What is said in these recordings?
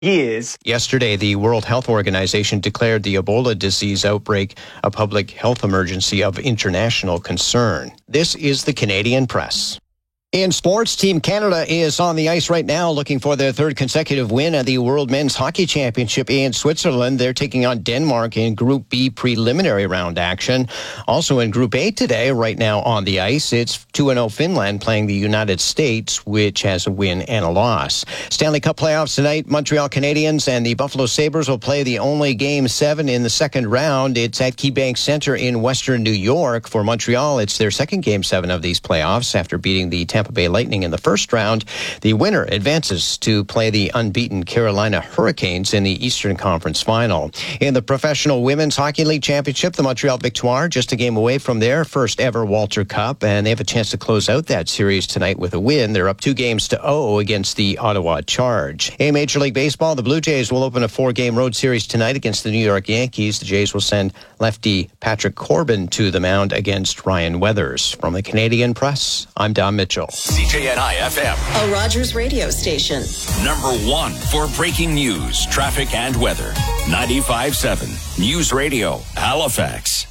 years. Yesterday, the World Health Organization declared the Ebola disease outbreak a public health emergency of international concern. This is the Canadian Press. In sports, Team Canada is on the ice right now looking for their third consecutive win at the World Men's Hockey Championship in Switzerland. They're taking on Denmark in Group B preliminary round action. Also in Group A today, right now on the ice, it's 2-0 Finland playing the United States, which has a win and a loss. Stanley Cup playoffs tonight, Montreal Canadiens and the Buffalo Sabres will play the only Game 7 in the second round. It's at KeyBank Center in Western New York. For Montreal, it's their second Game 7 of these playoffs after beating the Tampa Bay Lightning in the first round. The winner advances to play the unbeaten Carolina Hurricanes in the Eastern Conference Final. In the Professional Women's Hockey League Championship, the Montreal Victoire just a game away from their first ever Walter Cup, and they have a chance to close out that series tonight with a win. They're up 2-0 against the Ottawa Charge. In Major League Baseball, the Blue Jays will open a 4-game road series tonight against the New York Yankees. The Jays will send lefty Patrick Corbin to the mound against Ryan Weathers. From the Canadian Press, I'm Don Mitchell. CJNI FM, a Rogers radio station. Number 1 for breaking news, traffic, and weather. 95.7 News Radio, Halifax.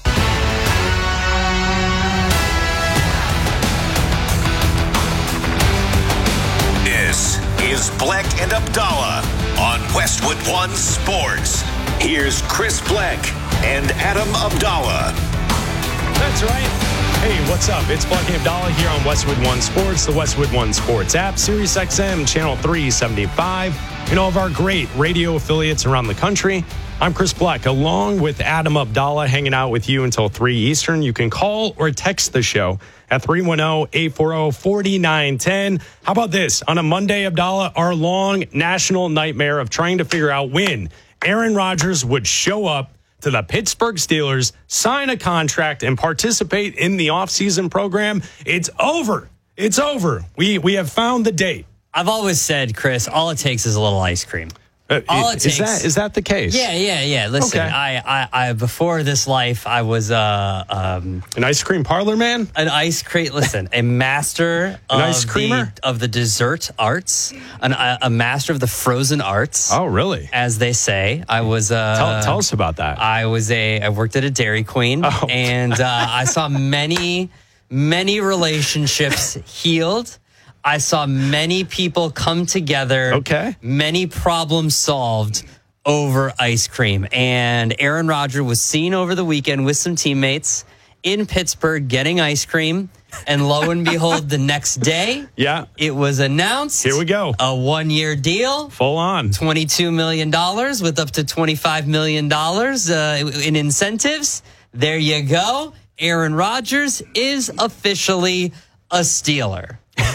This is Bleck and Abdallah on Westwood One Sports. Here's Chris Bleck and Adam Abdallah. That's right. Hey, what's up? It's Bleck and Abdallah here on Westwood One Sports, the Westwood One Sports app, Sirius XM, Channel 375, and all of our great radio affiliates around the country. I'm Chris Bleck, along with Adam Abdallah, hanging out with you until 3 Eastern. You can call or text the show at 310-840-4910. How about this? On a Monday, Abdallah, our long national nightmare of trying to figure out when Aaron Rodgers would show up to the Pittsburgh Steelers, sign a contract, and participate in the offseason program. It's over. It's over. We have found the date. I've always said, Chris, all it takes is a little ice cream. All it takes. Is that the case? Yeah. Listen, okay. I before this life, I was an ice cream parlor man. An ice cream. Listen, a master an ice creamer of the dessert arts, a master of the frozen arts. Oh, really? As they say, I was. Tell us about that. I worked at a Dairy Queen, and I saw many relationships healed. I saw many people come together. Okay. Many problems solved over ice cream. And Aaron Rodgers was seen over the weekend with some teammates in Pittsburgh getting ice cream. And lo and behold, the next day, it was announced. Here we go. A 1-year deal. Full on. $22 million with up to $25 million in incentives. There you go. Aaron Rodgers is officially a Steeler.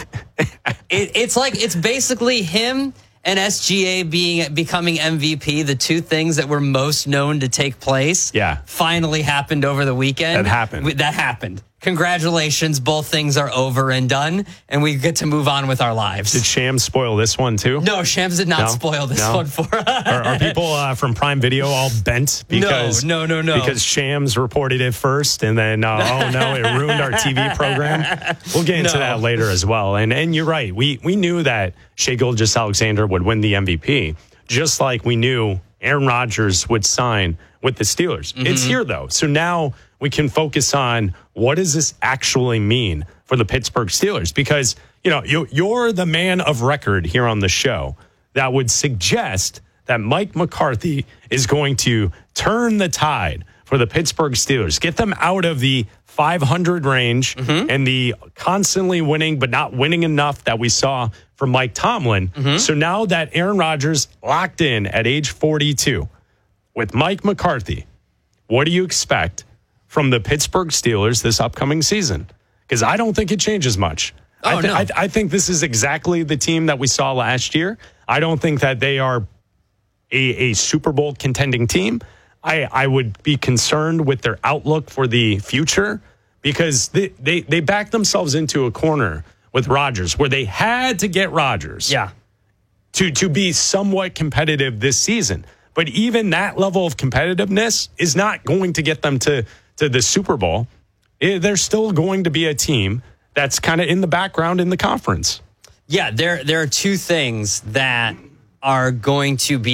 It's basically him and SGA becoming MVP, the two things that were most known to take place. Yeah. Finally happened over the weekend. That happened. Congratulations. Both things are over and done, and we get to move on with our lives. Did Shams spoil this one, too? No, Shams did not spoil this one for us. Are people from Prime Video all bent? Because, No. Because Shams reported it first, and then, it ruined our TV program. We'll get into that later as well. And you're right. We knew that Shai Gilgeous-Alexander would win the MVP, just like we knew Aaron Rodgers would sign with the Steelers. Mm-hmm. It's here, though. So now we can focus on what does this actually mean for the Pittsburgh Steelers? Because, you're the man of record here on the show that would suggest that Mike McCarthy is going to turn the tide for the Pittsburgh Steelers, get them out of the 500 range and the constantly winning but not winning enough that we saw from Mike Tomlin. Mm-hmm. So now that Aaron Rodgers locked in at age 42 with Mike McCarthy, what do you expect from the Pittsburgh Steelers this upcoming season? Because I don't think it changes much. I think this is exactly the team that we saw last year. I don't think that they are a Super Bowl contending team. I would be concerned with their outlook for the future because they backed themselves into a corner with Rodgers where they had to get Rodgers to be somewhat competitive this season. But even that level of competitiveness is not going to get them to the Super Bowl. They're still going to be a team that's kind of in the background in the conference. Yeah, there are two things that are going to be